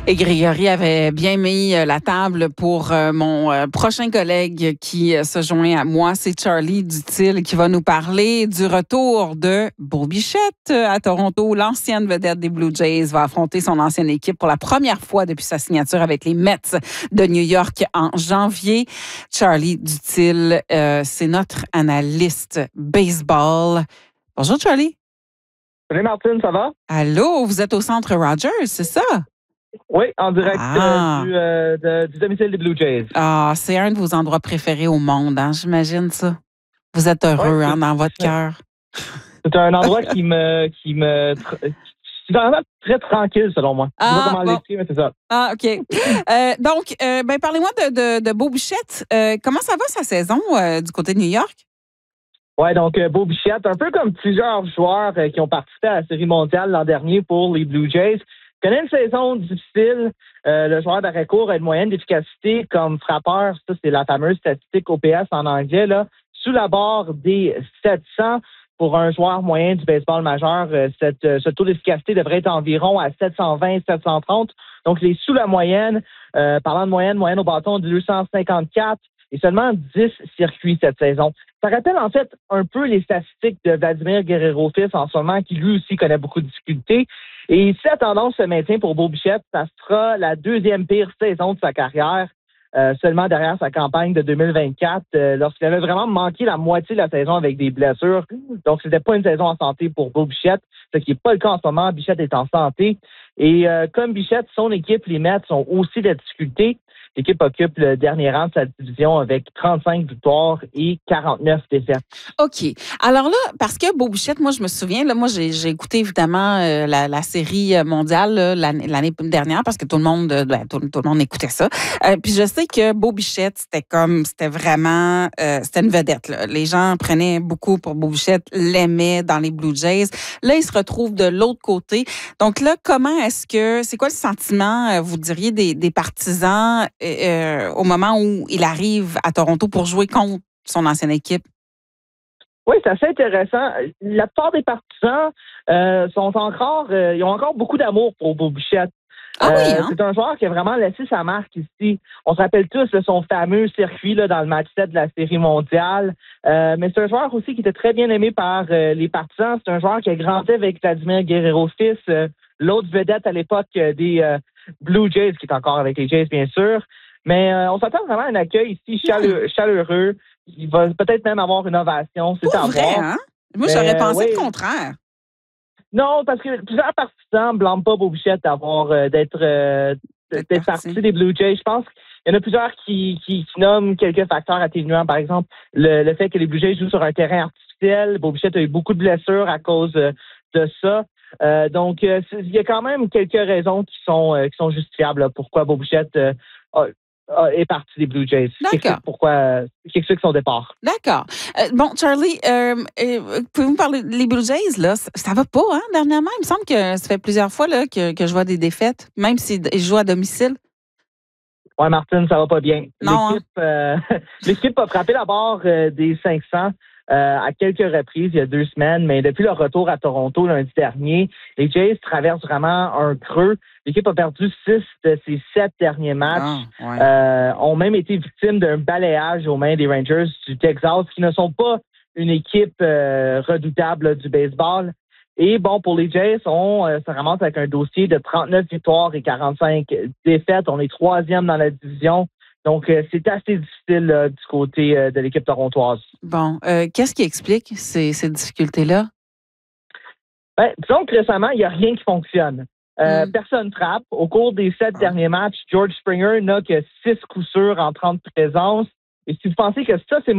Et Grégory avait bien mis la table pour mon prochain collègue qui se joint à moi. C'est Charlie Dutil qui va nous parler du retour de Bo Bichette à Toronto. L'ancienne vedette des Blue Jays va affronter son ancienne équipe pour la première fois depuis sa signature avec les Mets de New York en janvier. Charlie Dutil, c'est notre analyste baseball. Bonjour Charlie. Salut Martine, ça va? Allô, vous êtes au Centre Rogers, c'est ça? Oui, en direct du domicile des Blue Jays. Ah, c'est un de vos endroits préférés au monde, hein, j'imagine ça. Vous êtes heureux dans votre cœur. C'est un endroit c'est vraiment très tranquille, selon moi. Je sais pas comment l'expliquer, mais c'est ça. Ah, OK. Donc, parlez-moi de Bo Bichette. Comment ça va sa saison du côté de New York? Oui, donc Bo Bichette, un peu comme plusieurs joueurs qui ont participé à la Série mondiale l'an dernier pour les Blue Jays, connaît une saison difficile. Le joueur d'arrêt-court a une moyenne d'efficacité comme frappeur. Ça, c'est la fameuse statistique OPS en anglais, là, sous la barre des 700. Pour un joueur moyen du baseball majeur, ce taux d'efficacité devrait être environ à 720-730. Donc, il est sous la moyenne. Parlant de moyenne au bâton de 254 et seulement 10 circuits cette saison. Ça rappelle en fait un peu les statistiques de Vladimir Guerrero-Fils en ce moment, qui lui aussi connaît beaucoup de difficultés. Et si la tendance se maintient pour Bo Bichette, ça sera la deuxième pire saison de sa carrière, seulement derrière sa campagne de 2024, lorsqu'il avait vraiment manqué la moitié de la saison avec des blessures. Donc, c'était pas une saison en santé pour Bo Bichette, ce qui n'est pas le cas en ce moment. Bichette est en santé. Et comme Bichette, son équipe, les Mets, sont aussi de difficultés. L'équipe occupe le dernier rang de sa division avec 35 victoires et 49 défaites. OK. Alors là, parce que Bo Bichette, moi, je me souviens, là, moi, j'ai écouté évidemment la série mondiale là, l'année dernière parce que tout le monde écoutait ça. Puis je sais que Bo Bichette, c'était vraiment une vedette. Là. Les gens prenaient beaucoup pour Bo Bichette, l'aimaient dans les Blue Jays. Là, il se retrouve de l'autre côté. Donc là, c'est quoi le sentiment, vous diriez, des partisans au moment où il arrive à Toronto pour jouer contre son ancienne équipe? Oui, c'est assez intéressant. La plupart des partisans ils ont encore beaucoup d'amour pour Bo Bichette. Ah oui, hein? C'est un joueur qui a vraiment laissé sa marque ici. On se rappelle tous de son fameux circuit là, dans le match 7 de la Série mondiale. Mais c'est un joueur aussi qui était très bien aimé par les partisans. C'est un joueur qui a grandi avec Vladimir Guerrero-Fils, l'autre vedette à l'époque des Blue Jays, qui est encore avec les Jays, bien sûr. Mais on s'attend vraiment à un accueil ici chaleureux. Il va peut-être même avoir une ovation. C'est à voir. Hein? Moi, j'aurais pensé le contraire. Non, parce que plusieurs partisans ne blâment pas Bo Bichette d'être parti des Blue Jays. Je pense qu'il y en a plusieurs qui nomment quelques facteurs atténuants. Par exemple, le fait que les Blue Jays jouent sur un terrain artificiel. Bo Bichette a eu beaucoup de blessures à cause de ça. Donc, il y a quand même quelques raisons qui sont justifiables là, pourquoi Bo Bichette est parti des Blue Jays. D'accord. Qui explique son départ. D'accord. Bon, Charlie, pouvez-vous me parler des Blue Jays, là? Ça va pas, hein, dernièrement? Il me semble que ça fait plusieurs fois là, que je vois des défaites, même s'ils jouent à domicile. Oui, Martine, ça va pas bien. Non, L'équipe a frappé la barre des 500 à quelques reprises il y a 2 semaines, mais depuis leur retour à Toronto lundi dernier, les Jays traversent vraiment un creux. L'équipe a perdu 6 de ses 7 derniers matchs. Ont même été victimes d'un balayage aux mains des Rangers du Texas, qui ne sont pas une équipe redoutable du baseball. Et bon, pour les Jays, on se ramasse avec un dossier de 39 victoires et 45 défaites. On est 3e dans la division. Donc, c'est assez difficile du côté de l'équipe torontoise. Bon, qu'est-ce qui explique ces difficultés-là? Disons que récemment, il n'y a rien qui fonctionne. Personne frappe. Au cours des 7 derniers matchs, George Springer n'a que 6 coups sûrs en 30 présences. Et si vous pensez que ça, c'est